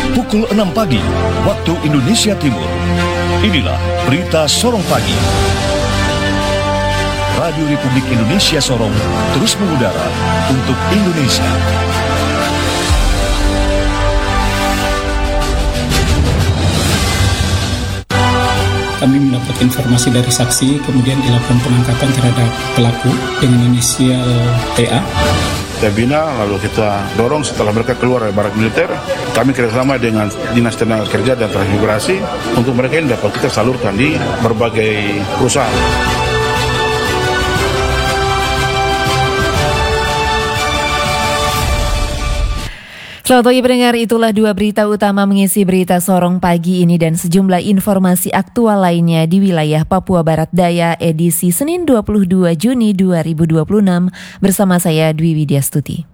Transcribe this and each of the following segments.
pukul 6 pagi waktu Indonesia Timur. Inilah berita Sorong Pagi. Radio Republik Indonesia Sorong terus mengudara untuk Indonesia. Kami mendapat informasi dari saksi, kemudian dilakukan penangkapan terhadap pelaku dengan inisial TA. Kita bina, lalu kita dorong setelah mereka keluar dari barak militer. Kami kerjasama dengan Dinas Tenaga Kerja dan Transmigrasi untuk mereka ini dapat kita salurkan di berbagai perusahaan. Selamat pagi pendengar, itulah dua berita utama mengisi berita Sorong pagi ini dan sejumlah informasi aktual lainnya di wilayah Papua Barat Daya edisi Senin 22 Juni 2026 bersama saya Dwi Widyastuti.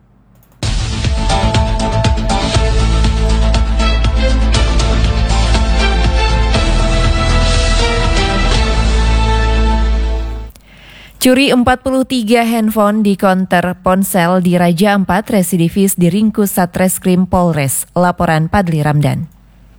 Curi 43 handphone di konter ponsel di Raja Ampat, residivis diringkus Satreskrim Polres. Laporan Padli Ramdan.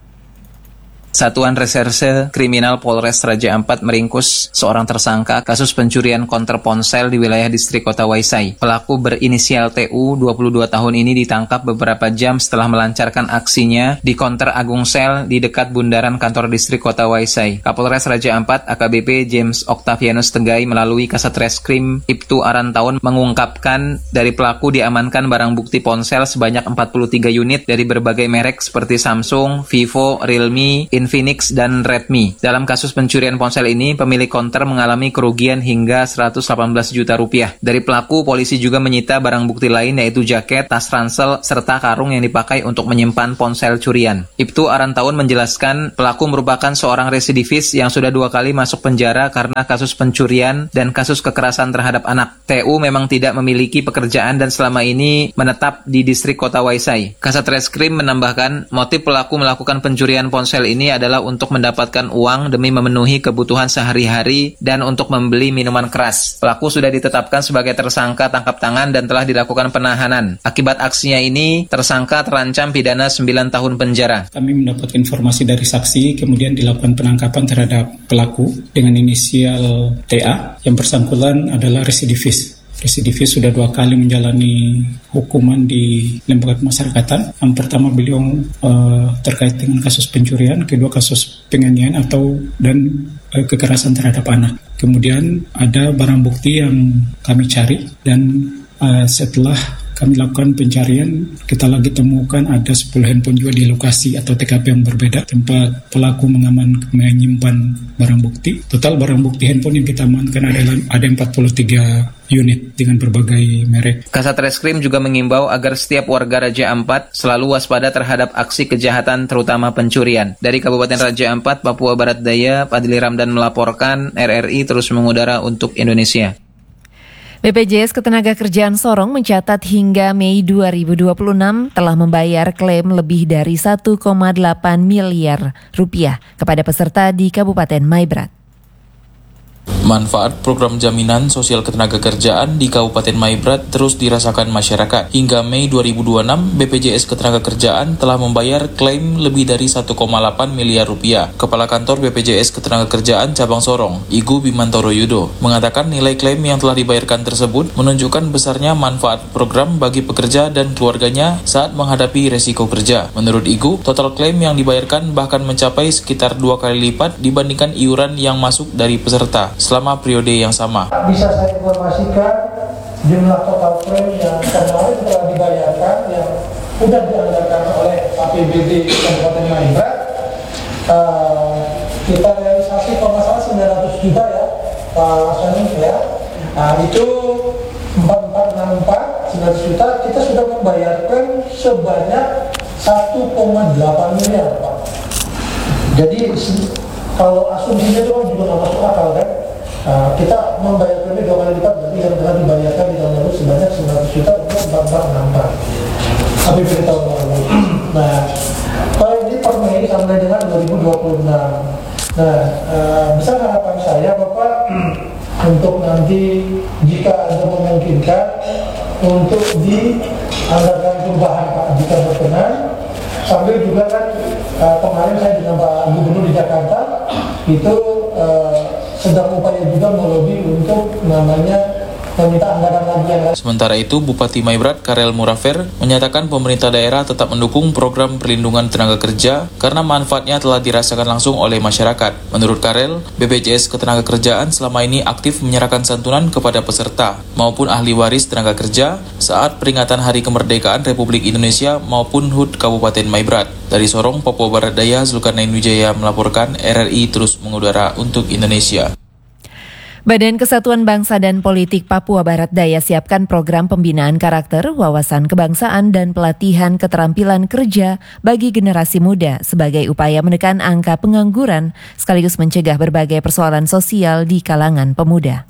Satuan Reserse Kriminal Polres Raja Ampat meringkus seorang tersangka kasus pencurian konter ponsel di wilayah distrik Kota Waisai. Pelaku berinisial TU, 22 tahun ini ditangkap beberapa jam setelah melancarkan aksinya di konter Agung Sel di dekat bundaran kantor distrik Kota Waisai. Kapolres Raja Ampat AKBP James Octavianus Tegai melalui Kasat Reskrim Ibtu Arantaun mengungkapkan dari pelaku diamankan barang bukti ponsel sebanyak 43 unit dari berbagai merek seperti Samsung, Vivo, Realme, Infinix, dan Redmi. Dalam kasus pencurian ponsel ini, pemilik konter mengalami kerugian hingga 118 juta rupiah. Dari pelaku, polisi juga menyita barang bukti lain yaitu jaket, tas ransel, serta karung yang dipakai untuk menyimpan ponsel curian. Ibtu Arantaun menjelaskan pelaku merupakan seorang residivis yang sudah 2 kali masuk penjara karena kasus pencurian dan kasus kekerasan terhadap anak. TU memang tidak memiliki pekerjaan dan selama ini menetap di distrik Kota Waisai. Kasat Reskrim menambahkan motif pelaku melakukan pencurian ponsel ini adalah untuk mendapatkan uang demi memenuhi kebutuhan sehari-hari dan untuk membeli minuman keras. Pelaku sudah ditetapkan sebagai tersangka tangkap tangan dan telah dilakukan penahanan. Akibat aksinya ini, tersangka terancam pidana 9 tahun penjara. Kami mendapat informasi dari saksi, kemudian dilakukan penangkapan terhadap pelaku dengan inisial TA. Yang bersangkutan adalah residivis. Residivis sudah 2 kali menjalani hukuman di lembaga pemasyarakatan. Yang pertama beliau terkait dengan kasus pencurian, kedua kasus penganiayaan dan kekerasan terhadap anak. Kemudian ada barang bukti yang kami cari dan setelah kami lakukan pencarian, kita lagi temukan ada 10 handphone juga di lokasi atau TKP yang berbeda tempat pelaku menyimpan barang bukti. Total barang bukti handphone yang kita amankan ada 43 unit dengan berbagai merek. Kasat Reskrim juga mengimbau agar setiap warga Raja Ampat selalu waspada terhadap aksi kejahatan terutama pencurian. Dari Kabupaten Raja Ampat, Papua Barat Daya, Padli Ramdan melaporkan, RRI terus mengudara untuk Indonesia. BPJS Ketenagakerjaan Sorong mencatat hingga Mei 2026 telah membayar klaim lebih dari 1,8 miliar rupiah kepada peserta di Kabupaten Maibrat. Manfaat program jaminan sosial ketenagakerjaan di Kabupaten Maibrat terus dirasakan masyarakat. Hingga Mei 2026, BPJS Ketenagakerjaan telah membayar klaim lebih dari 1,8 miliar rupiah. Kepala Kantor BPJS Ketenagakerjaan Cabang Sorong, Igu Bimantoro Yudo, mengatakan nilai klaim yang telah dibayarkan tersebut menunjukkan besarnya manfaat program bagi pekerja dan keluarganya saat menghadapi resiko kerja. Menurut Igu, total klaim yang dibayarkan bahkan mencapai sekitar 2 kali lipat dibandingkan iuran yang masuk dari peserta selama periode yang sama. Bisa saya informasikan jumlah total klaim yang kemarin telah dibayarkan yang sudah dianggarkan oleh APBD Kabupaten Maibrat. Kita realisasi kalau masalah 900 juta ya Pak Sani ya. Itu 4464 900 juta kita sudah membayarkan sebanyak 1,8 miliar Pak. Jadi kalau asumsinya itu juga nggak masuk akal kan. Kita membayar lebih 2 kali lipat berarti yang telah dibayarkan di tahun lalu sebanyak 900 juta untuk 4464 APBD tahun lalu. Nah, kalau ini per Mei sampai dengan 2026. Nah, besar harapan saya Bapak untuk nanti jika ada memungkinkan untuk dianggarkan perubahan Pak jika berkenan sambil juga kan kemarin saya dengan Pak Gubernur di Jakarta itu sedang upaya juga melobi untuk namanya meminta anggaran lagi yang lain. Sementara itu, Bupati Maibrat Karel Murafer menyatakan pemerintah daerah tetap mendukung program perlindungan tenaga kerja karena manfaatnya telah dirasakan langsung oleh masyarakat. Menurut Karel, BPJS Ketenagakerjaan selama ini aktif menyerahkan santunan kepada peserta maupun ahli waris tenaga kerja saat peringatan Hari Kemerdekaan Republik Indonesia maupun HUT Kabupaten Maibrat. Dari Sorong, Papua Barat Daya, Zulkarnain Wijaya melaporkan, RRI terus mengudara untuk Indonesia. Badan Kesatuan Bangsa dan Politik Papua Barat Daya siapkan program pembinaan karakter, wawasan kebangsaan, dan pelatihan keterampilan kerja bagi generasi muda sebagai upaya menekan angka pengangguran sekaligus mencegah berbagai persoalan sosial di kalangan pemuda.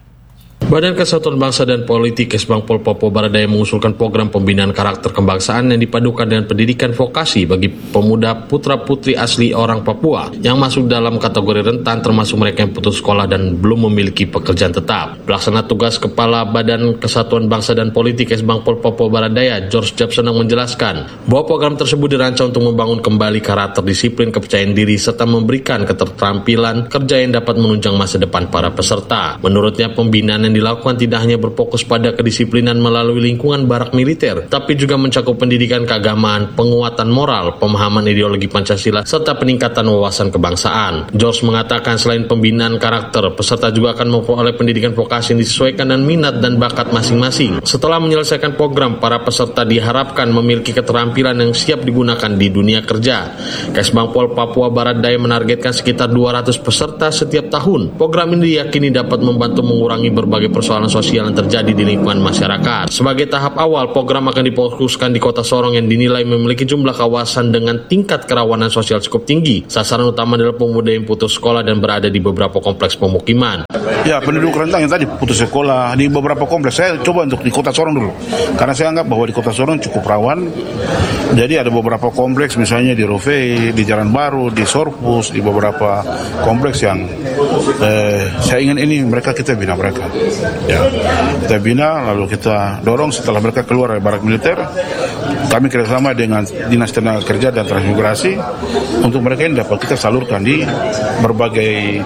Badan Kesatuan Bangsa dan Politik Kesbangpol Papua Barat Daya mengusulkan program pembinaan karakter kebangsaan yang dipadukan dengan pendidikan vokasi bagi pemuda putra-putri asli orang Papua yang masuk dalam kategori rentan termasuk mereka yang putus sekolah dan belum memiliki pekerjaan tetap. Pelaksana tugas Kepala Badan Kesatuan Bangsa dan Politik Kesbangpol Papua Barat Daya, George Japsenang menjelaskan bahwa program tersebut dirancang untuk membangun kembali karakter, disiplin, kepercayaan diri, serta memberikan keterampilan kerja yang dapat menunjang masa depan para peserta. Menurutnya, pembinaan yang dilakukan tidak hanya berfokus pada kedisiplinan melalui lingkungan barak militer, tapi juga mencakup pendidikan keagamaan, penguatan moral, pemahaman ideologi Pancasila, serta peningkatan wawasan kebangsaan. George mengatakan selain pembinaan karakter, peserta juga akan memperoleh pendidikan vokasi yang disesuaikan dengan minat dan bakat masing-masing. Setelah menyelesaikan program, para peserta diharapkan memiliki keterampilan yang siap digunakan di dunia kerja. Kesbangpol Papua Barat Daya menargetkan sekitar 200 peserta setiap tahun. Program ini diyakini dapat membantu mengurangi berbagai persoalan sosial yang terjadi di lingkungan masyarakat. Sebagai tahap awal, program akan difokuskan di Kota Sorong yang dinilai memiliki jumlah kawasan dengan tingkat kerawanan sosial cukup tinggi. Sasaran utama adalah pemuda yang putus sekolah dan berada di beberapa kompleks pemukiman. Ya, penduduk rentang yang tadi putus sekolah di beberapa kompleks. Saya coba untuk di Kota Sorong dulu, karena saya anggap bahwa di Kota Sorong cukup rawan. Jadi ada beberapa kompleks, misalnya di Rovei, di Jalan Baru, di Sorpus, di beberapa kompleks yang saya ingin ini kita bina mereka. Ya, kita bina lalu kita dorong setelah mereka keluar dari barak militer, kami kerjasama dengan Dinas Tenaga Kerja dan Transmigrasi untuk mereka ini dapat kita salurkan di berbagai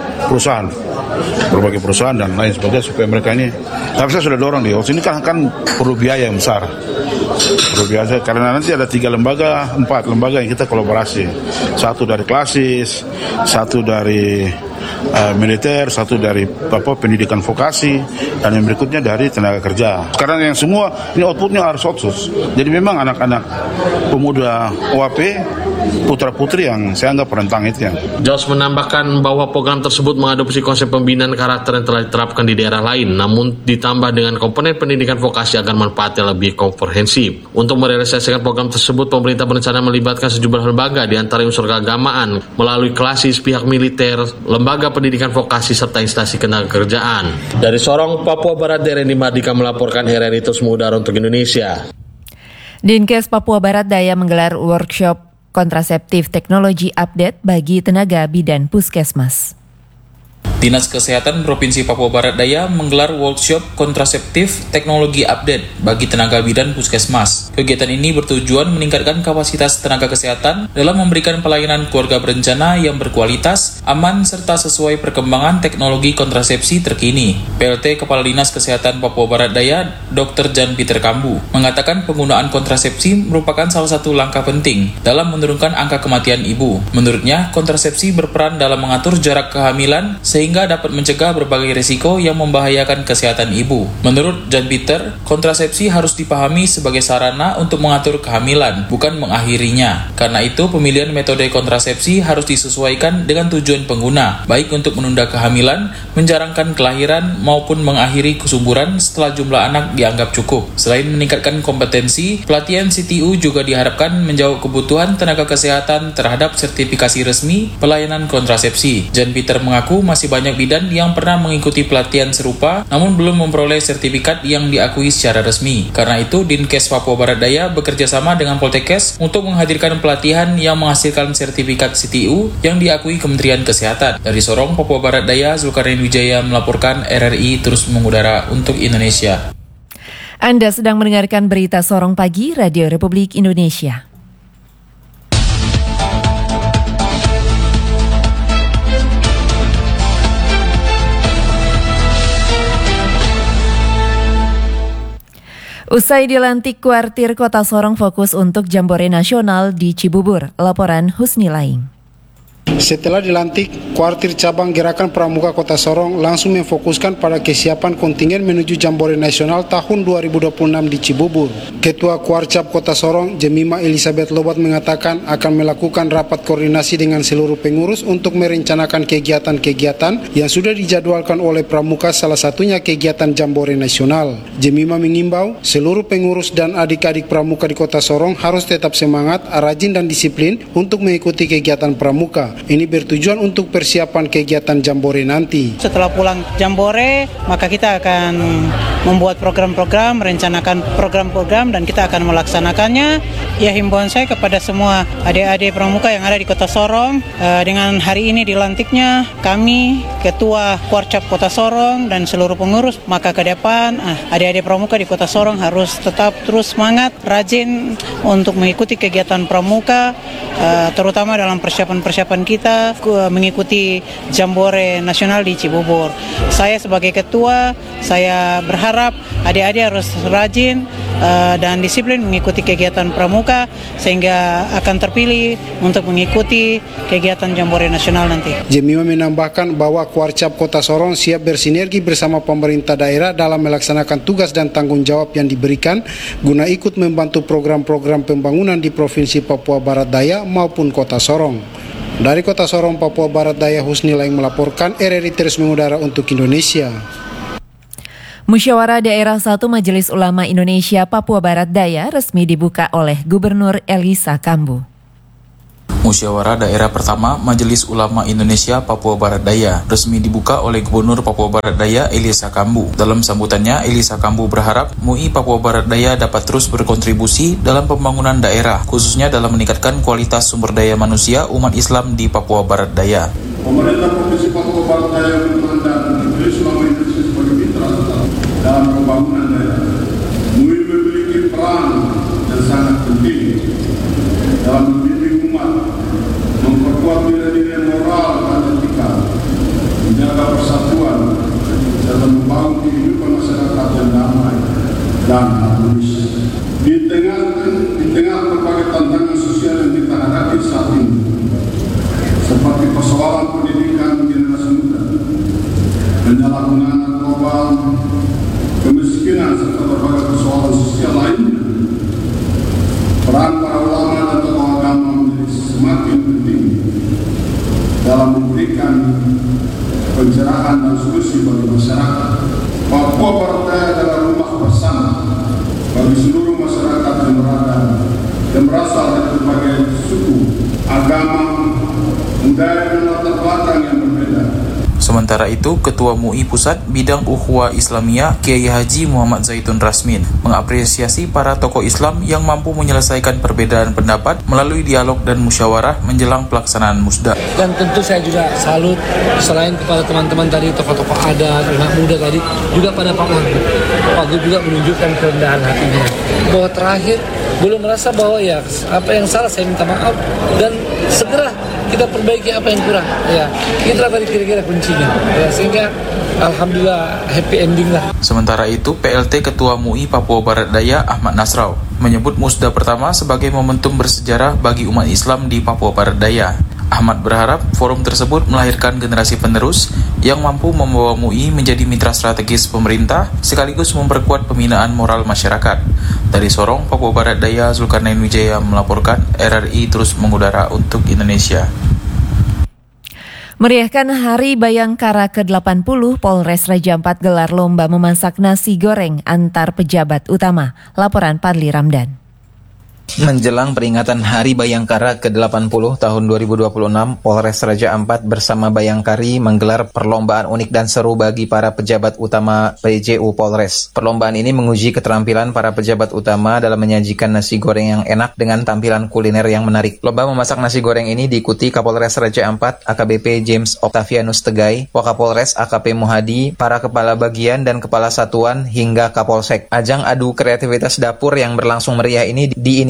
perusahaan dan lain sebagainya supaya mereka ini. Tapi saya sudah dorong di sini kan perlu biaya yang besar. Perlu biaya karena nanti ada 4 lembaga yang kita kolaborasi. Satu dari klasis, satu dari militer, satu dari pendidikan vokasi, dan yang berikutnya dari tenaga kerja. Karena yang semua ini outputnya harus otsus. Jadi memang anak-anak pemuda OAP, putra-putri yang saya anggap rentang itu. Jos menambahkan bahwa program tersebut mengadopsi konsep pembinaan karakter yang telah diterapkan di daerah lain, namun ditambah dengan komponen pendidikan vokasi agar manfaatnya lebih komprehensif. Untuk merealisasikan program tersebut, pemerintah berencana melibatkan sejumlah lembaga, di antara unsur keagamaan, melalui klasis, pihak militer, lembaga pendidikan vokasi, serta instansi ketenagakerjaan. Dari Sorong, Papua Barat Daya, Randy Mardika melaporkan, RRI terus mengudara untuk Indonesia. Dinkes Papua Barat Daya menggelar workshop kontraseptif teknologi update bagi tenaga bidan puskesmas. Dinas Kesehatan Provinsi Papua Barat Daya menggelar workshop kontraseptif teknologi update bagi tenaga bidan puskesmas. Kegiatan ini bertujuan meningkatkan kapasitas tenaga kesehatan dalam memberikan pelayanan keluarga berencana yang berkualitas, aman, serta sesuai perkembangan teknologi kontrasepsi terkini. PLT Kepala Dinas Kesehatan Papua Barat Daya, Dr. Jan Peter Kambu, mengatakan penggunaan kontrasepsi merupakan salah satu langkah penting dalam menurunkan angka kematian ibu. Menurutnya, kontrasepsi berperan dalam mengatur jarak kehamilan sehingga dapat mencegah berbagai risiko yang membahayakan kesehatan ibu. Menurut Jan Peter, kontrasepsi harus dipahami sebagai sarana untuk mengatur kehamilan, bukan mengakhirinya. Karena itu, pemilihan metode kontrasepsi harus disesuaikan dengan tujuan pengguna, baik untuk menunda kehamilan, menjarangkan kelahiran, maupun mengakhiri kesuburan setelah jumlah anak dianggap cukup. Selain meningkatkan kompetensi, pelatihan CTU juga diharapkan menjawab kebutuhan tenaga kesehatan terhadap sertifikasi resmi pelayanan kontrasepsi. Jan Peter mengaku masih banyak bidan yang pernah mengikuti pelatihan serupa namun belum memperoleh sertifikat yang diakui secara resmi. Karena itu, Dinkes Papua Barat Daya bekerja sama dengan Poltekkes untuk menghadirkan pelatihan yang menghasilkan sertifikat CTU yang diakui Kementerian Kesehatan. Dari Sorong, Papua Barat Daya, Zulkarnain Wijaya melaporkan, RRI terus mengudara untuk Indonesia. Anda sedang mendengarkan berita Sorong Pagi, Radio Republik Indonesia. Usai dilantik, Kuartir Kota Sorong fokus untuk Jambore Nasional di Cibubur. Laporan Husni Laing. Setelah dilantik, Kuartir Cabang Gerakan Pramuka Kota Sorong langsung memfokuskan pada kesiapan kontingen menuju Jambore Nasional tahun 2026 di Cibubur. Ketua Kuarcap Kota Sorong, Jemima Elizabeth Lobat mengatakan akan melakukan rapat koordinasi dengan seluruh pengurus untuk merencanakan kegiatan-kegiatan yang sudah dijadwalkan oleh Pramuka, salah satunya kegiatan Jambore Nasional. Jemima mengimbau seluruh pengurus dan adik-adik Pramuka di Kota Sorong harus tetap semangat, rajin dan disiplin untuk mengikuti kegiatan Pramuka. Ini bertujuan untuk persiapan kegiatan Jambore nanti. Setelah pulang Jambore, maka kita akan membuat program-program, merencanakan program-program, dan kita akan melaksanakannya. Ya, himbauan saya kepada semua adik-adik Pramuka yang ada di Kota Sorong, dengan hari ini dilantiknya kami, Ketua Kuarcap Kota Sorong, dan seluruh pengurus, maka ke depan adik-adik Pramuka di Kota Sorong harus tetap terus semangat, rajin untuk mengikuti kegiatan Pramuka, terutama dalam persiapan-persiapan kita mengikuti Jambore Nasional di Cibubur. Saya sebagai ketua, saya berharap adik-adik harus rajin dan disiplin mengikuti kegiatan Pramuka sehingga akan terpilih untuk mengikuti kegiatan Jambore Nasional nanti. Jemima menambahkan bahwa Kuarcap Kota Sorong siap bersinergi bersama pemerintah daerah dalam melaksanakan tugas dan tanggung jawab yang diberikan guna ikut membantu program-program pembangunan di Provinsi Papua Barat Daya maupun Kota Sorong. Dari Kota Sorong, Papua Barat Daya, Husni Laing melaporkan, RRI terus mengudara untuk Indonesia. Musyawarah Daerah 1 Majelis Ulama Indonesia Papua Barat Daya resmi dibuka oleh Gubernur Elisa Kambu. Musyawarah Daerah pertama Majelis Ulama Indonesia Papua Barat Daya resmi dibuka oleh Gubernur Papua Barat Daya Elisa Kambu. Dalam sambutannya, Elisa Kambu berharap MUI Papua Barat Daya dapat terus berkontribusi dalam pembangunan daerah, khususnya dalam meningkatkan kualitas sumber daya manusia umat Islam di Papua Barat Daya. Pemerintah Provinsi Papua Barat Daya memandang Majelis Ulama Indonesia sebagai mitra dalam pembangunan daerah. MUI memiliki peran yang sangat penting dalam membimbing umat, memperkuat nilai-nilai moral dan etika, menjaga persatuan, serta membangun kehidupan masyarakat yang damai dan harmonis. Di tengah berbagai tantangan sosial yang kita hadapi saat ini, seperti persoalan pendidikan generasi muda, penyalahgunaan narkoba, kemiskinan, serta berbagai persoalan sosial lainnya, peran para ulama dan tokoh agama menjadi semakin penting dalam memberikan pencerahan dan solusi bagi masyarakat. Papua Barat Daya adalah rumah bersama bagi seluruh masyarakat yang berasal dari berbagai suku, agama, budaya dan latar belakang yang berbeda. Sementara itu, Ketua MUI Pusat Bidang Ukhuwah Islamiyah Kiai Haji Muhammad Zaitun Rasmin mengapresiasi para tokoh Islam yang mampu menyelesaikan perbedaan pendapat melalui dialog dan musyawarah menjelang pelaksanaan musda. Dan tentu saya juga salut selain kepada teman-teman tadi, tokoh-tokoh adat, anak muda tadi, juga pada Pak Wagub. Pak Wagub juga menunjukkan kerendahan hatinya. Bahwa terakhir belum merasa bahwa ya apa yang salah saya minta maaf dan segera kita perbaiki apa yang kurang. Ya, itulah tadi kira-kira kuncinya. Ya, sehingga alhamdulillah happy ending lah. Sementara itu, PLT Ketua MUI Papua Barat Daya Ahmad Nasrau menyebut musda pertama sebagai momentum bersejarah bagi umat Islam di Papua Barat Daya. Ahmad berharap forum tersebut melahirkan generasi penerus yang mampu membawa MUI menjadi mitra strategis pemerintah sekaligus memperkuat pembinaan moral masyarakat. Dari Sorong, Papua Barat Daya, Zulkarnain Wijaya melaporkan, RRI terus mengudara untuk Indonesia. Meriahkan Hari Bayangkara ke-80, Polres Raja Ampat gelar lomba memasak nasi goreng antar pejabat utama. Laporan Padli Ramdan. Menjelang peringatan Hari Bayangkara ke-80 tahun 2026, Polres Raja Ampat bersama Bayangkari menggelar perlombaan unik dan seru bagi para pejabat utama PJU Polres. Perlombaan ini menguji keterampilan para pejabat utama dalam menyajikan nasi goreng yang enak dengan tampilan kuliner yang menarik. Lomba memasak nasi goreng ini diikuti Kapolres Raja Ampat AKBP James Octavianus Tegai, Wakapolres AKP Muhadi, para kepala bagian dan kepala satuan hingga Kapolsek. Ajang adu kreativitas dapur yang berlangsung meriah ini diinisiasi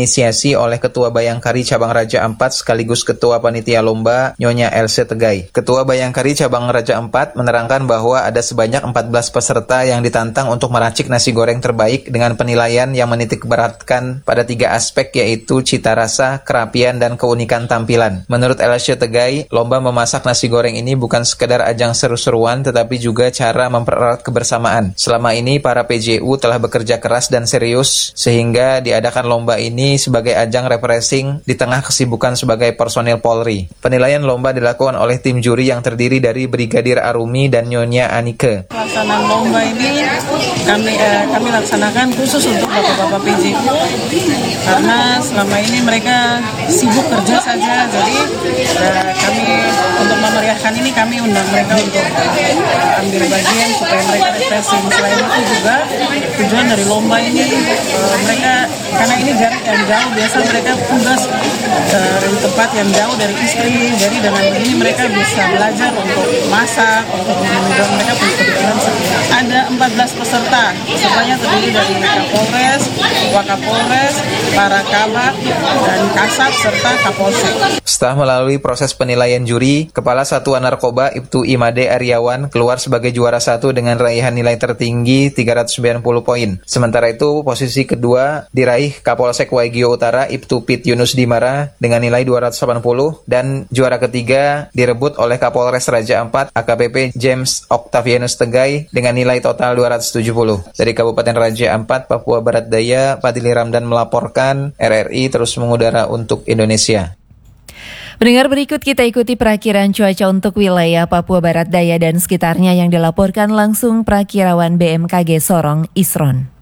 diinisiasi oleh Ketua Bayangkari Cabang Raja Ampat sekaligus Ketua Panitia Lomba Nyonya Else Tegai. Ketua Bayangkari Cabang Raja Ampat menerangkan bahwa ada sebanyak 14 peserta yang ditantang untuk meracik nasi goreng terbaik dengan penilaian yang menitikberatkan pada 3 aspek yaitu cita rasa, kerapian, dan keunikan tampilan. Menurut Else Tegai, lomba memasak nasi goreng ini bukan sekedar ajang seru-seruan tetapi juga cara mempererat kebersamaan. Selama ini para PJU telah bekerja keras dan serius sehingga diadakan lomba ini sebagai ajang refreshing di tengah kesibukan sebagai personil Polri. Penilaian lomba dilakukan oleh tim juri yang terdiri dari Brigadir Arumi dan Nyonya Anike. Pelaksanaan lomba ini kami laksanakan khusus untuk bapak-bapak PJU karena selama ini mereka sibuk kerja saja, jadi kami untuk memeriahkan ini kami undang mereka untuk ambil bagian supaya mereka refreshing. Selain itu juga tujuan dari lomba ini mereka, karena ini jarak yang jauh, biasa mereka tugas dari tempat yang jauh dari istri, jadi dengan ini mereka bisa belajar untuk masak, untuk menunjukkan mereka punya kebutuhan. Ada 14 peserta, pesertanya terdiri dari Kapolres, Wakapolres, para Kabak, dan Kasat, serta Kapolsek. Setelah melalui proses penilaian juri, Kepala Satuan Narkoba Ibtu Imade Aryawan keluar sebagai juara 1 dengan raihan nilai tertinggi 390 poin. Sementara itu, posisi kedua diraih Kapolsek Waigio Utara Ibtu Pit Yunus Dimara dengan nilai 280 dan juara ketiga direbut oleh Kapolres Raja Ampat AKBP James Octavianus Tegai dengan nilai total 270. Dari Kabupaten Raja Ampat, Papua Barat Daya, Fadili Ramdan melaporkan. RRI terus mengudara untuk Indonesia. Pendengar, berikut kita ikuti perakiran cuaca untuk wilayah Papua Barat Daya dan sekitarnya yang dilaporkan langsung Prakirawan BMKG Sorong, Isron.